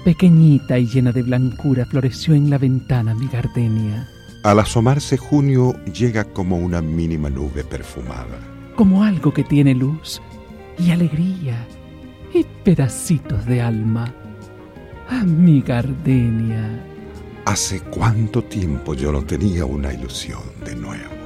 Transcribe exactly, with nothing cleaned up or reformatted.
Pequeñita y llena de blancura floreció en la ventana mi gardenia. Al asomarse junio llega como una mínima nube perfumada. Como algo que tiene luz y alegría y pedacitos de alma. ¡Ah, mi gardenia! Hace cuánto tiempo yo no tenía una ilusión de nuevo.